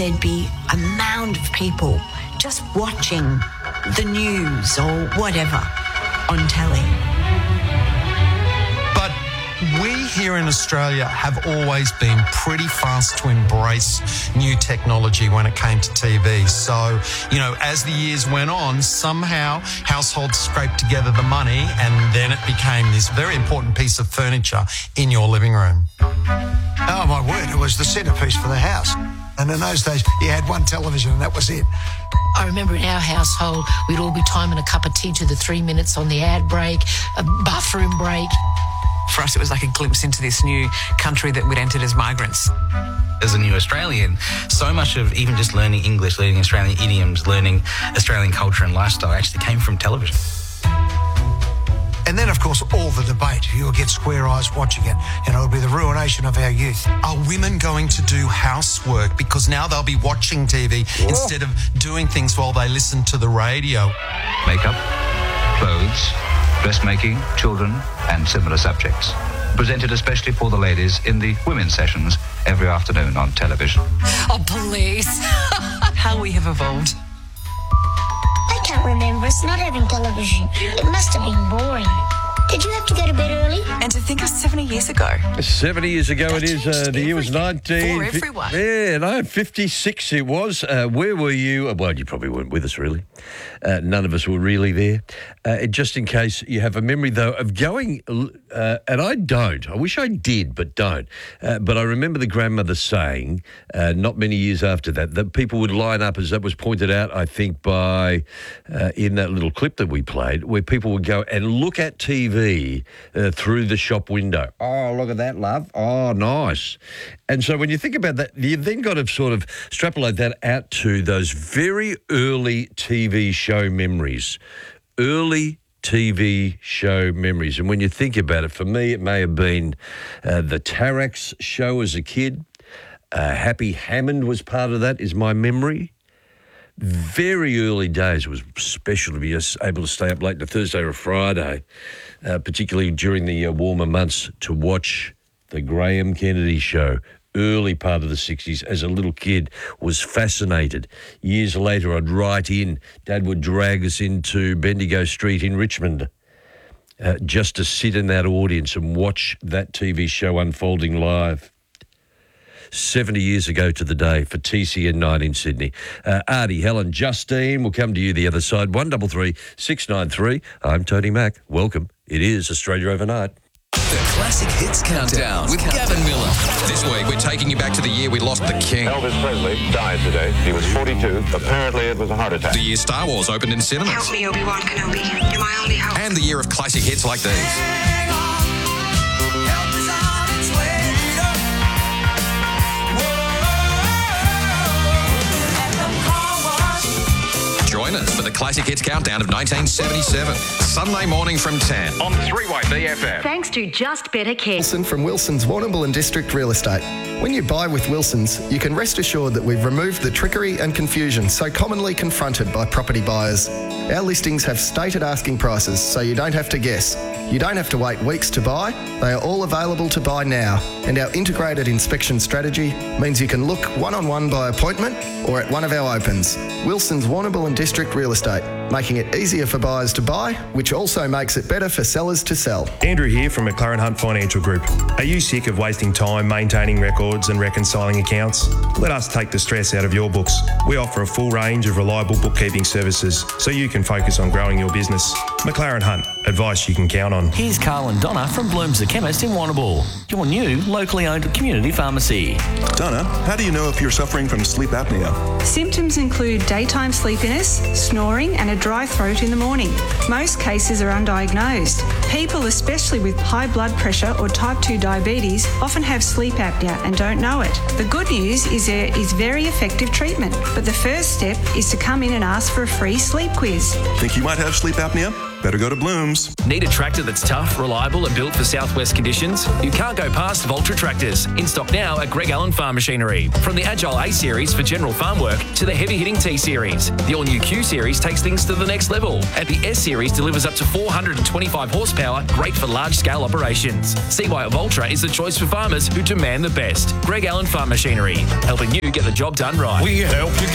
there'd be a mound of people just watching the news or whatever on telly. But we here in Australia have always been pretty fast to embrace new technology when it came to TV. So, as the years went on, somehow households scraped together the money and then it became this very important piece of furniture in your living room. Oh, my word, it was the centrepiece for the house. And in those days, you had one television and that was it. I remember in our household, we'd all be timing a cup of tea to the 3 minutes on the ad break, a bathroom break. For us, it was like a glimpse into this new country that we'd entered as migrants. As a new Australian, so much of even just learning English, learning Australian idioms, learning Australian culture and lifestyle actually came from television. And then, of course, all the debate. You'll get square eyes watching it, and it'll be the ruination of our youth. Are women going to do housework because now they'll be watching TV instead of doing things while they listen to the radio? Makeup, clothes, dressmaking, children, and similar subjects. Presented especially for the ladies in the women's sessions every afternoon on television. Oh, please. How we have evolved. I can't remember us not having television. It must have been boring. Did you have to go to bed early? And to think of 70 years ago. 70 years ago it is. The year was 19... For everyone. Yeah, no, 56 it was. Where were you? Well, you probably weren't with us, really. None of us were really there. Just in case you have a memory, though, of going... and I don't. I wish I did, but don't. But I remember the grandmother saying, not many years after that people would line up, as that was pointed out, I think, by... in that little clip that we played, where people would go and look at TV through the shop window. Oh, look at that, love. Oh, nice. And so when you think about that, you've then got to sort of extrapolate that out to those very early TV show memories. Early TV show memories. And when you think about it, for me, it may have been the Tarax show as a kid. Happy Hammond was part of that, is my memory. Very early days, it was special to be able to stay up late on a Thursday or a Friday, particularly during the warmer months, to watch the Graham Kennedy show. Early part of the 60s, as a little kid, was fascinated. Years later, I'd write in. Dad would drag us into Bendigo Street in Richmond just to sit in that audience and watch that TV show unfolding live. 70 years ago to the day for TCN 9 in Sydney. Artie, Helen, Justine, we'll come to you the other side. 133 693. I'm Tony Mack. Welcome. It is Australia Overnight. The Classic Hits Countdown with Gavin Miller. This week, we're taking you back to the year we lost the king. Elvis Presley died today. He was 42. Apparently, it was a heart attack. The year Star Wars opened in cinemas. Help me, Obi-Wan Kenobi. You're my only hope. And the year of classic hits like these. Join us for the Classic Hits Countdown of 1977. Sunday morning from 10 on 3-Way BFM. Thanks to Just Better Care. Wilson from Wilson's Warrnambool and District Real Estate. When you buy with Wilson's, you can rest assured that we've removed the trickery and confusion so commonly confronted by property buyers. Our listings have stated asking prices, so you don't have to guess. You don't have to wait weeks to buy. They are all available to buy now. And our integrated inspection strategy means you can look one-on-one by appointment or at one of our opens. Wilson's Warrnambool and District Real Estate, making it easier for buyers to buy, which also makes it better for sellers to sell. Andrew here from McLaren Hunt Financial Group. Are you sick of wasting time maintaining records and reconciling accounts? Let us take the stress out of your books. We offer a full range of reliable bookkeeping services so you can focus on growing your business. McLaren Hunt, advice you can count on. Here's Carl and Donna from Bloom's the Chemist in Warrnambool, your new locally owned community pharmacy. Donna, how do you know if you're suffering from sleep apnea? Symptoms include daytime sleepiness, snoring and a dry throat in the morning. Most cases are undiagnosed. People, especially with high blood pressure or type 2 diabetes, often have sleep apnea and don't know it. The good news is there is very effective treatment, but the first step is to come in and ask for a free sleep quiz. Think you might have sleep apnea? Better go to Blooms. Need a tractor that's tough, reliable and built for southwest conditions? You can't go past Voltra tractors. In stock now at Greg Allen Farm Machinery. From the Agile A Series for general farm work to the heavy-hitting T Series. The all-new Q Series takes things to the next level. And the S Series delivers up to 425 horsepower, great for large-scale operations. See why Voltra is the choice for farmers who demand the best. Greg Allen Farm Machinery, helping you get the job done right. We help you